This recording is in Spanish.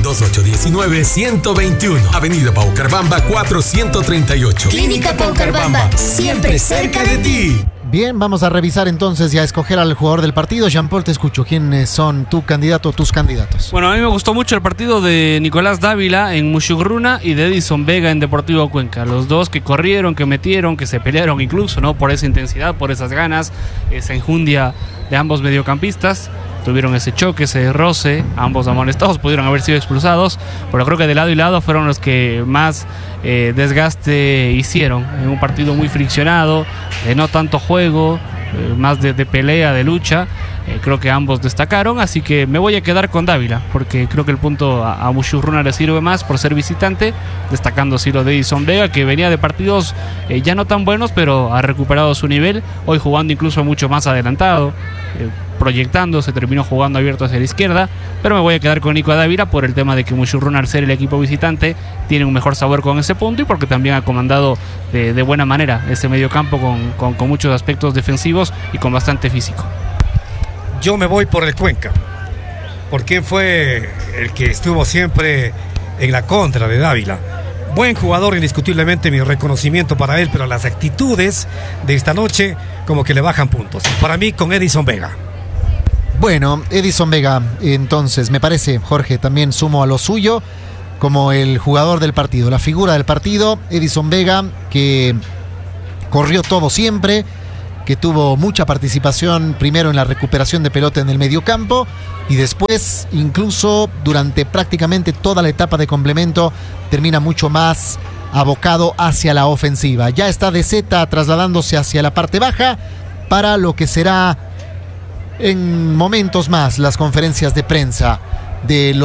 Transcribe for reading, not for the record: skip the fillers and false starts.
2819-121, Avenida Paucarbamba 438. Clínica Paucarbamba, siempre cerca de ti. Bien, vamos a revisar entonces y a escoger al jugador del partido. Jean-Paul, te escucho. ¿Quiénes son tu candidato o tus candidatos? Bueno, a mí me gustó mucho el partido de Nicolás Dávila en Mushugoruna y de Edison Vega en Deportivo Cuenca. Los dos que corrieron, que metieron, que se pelearon incluso, ¿no? Por esa intensidad, por esas ganas, esa enjundia de ambos mediocampistas. Tuvieron ese choque, ese roce, ambos amonestados, pudieron haber sido expulsados, pero creo que de lado y lado fueron los que más desgaste hicieron en un partido muy friccionado, de no tanto juego, más de pelea, de lucha. Creo que ambos destacaron, así que me voy a quedar con Dávila, porque creo que el punto a Mushugoruna le sirve más por ser visitante, destacando así lo de Edison Vega, que venía de partidos ya no tan buenos, pero ha recuperado su nivel, hoy jugando incluso mucho más adelantado, proyectando, se terminó jugando abierto hacia la izquierda, pero me voy a quedar con Nico Dávila por el tema de que Mushugoruna, al ser el equipo visitante, tiene un mejor sabor con ese punto y porque también ha comandado de buena manera ese mediocampo con muchos aspectos defensivos y con bastante físico. Yo me voy por el Cuenca, porque fue el que estuvo siempre en la contra de Dávila. Buen jugador, indiscutiblemente, mi reconocimiento para él, pero las actitudes de esta noche como que le bajan puntos. Para mí, con Edison Vega. Bueno, Edison Vega, entonces, me parece, Jorge, también sumo a lo suyo como el jugador del partido, la figura del partido. Edison Vega, que corrió todo siempre, que tuvo mucha participación primero en la recuperación de pelota en el mediocampo y después, incluso durante prácticamente toda la etapa de complemento, termina mucho más abocado hacia la ofensiva. Ya está de Z trasladándose hacia la parte baja para lo que será en momentos más las conferencias de prensa de los